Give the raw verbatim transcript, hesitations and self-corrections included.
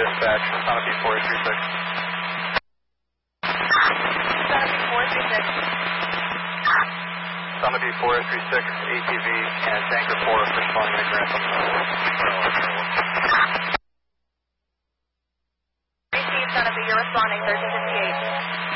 dispatch, Sonnet B four three six. Sonnet B four three six. Sonnet B four three six, A T V, and Tanker four responding to Grantham. Receive Sonnet B, you're responding, thirteen fifty-eight.